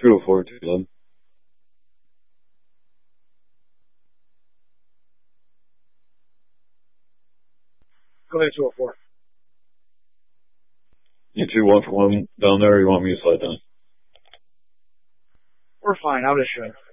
204, 211. Go ahead, 204. You two want for one down there, or you want me to slide down? We're fine. I'll just show you.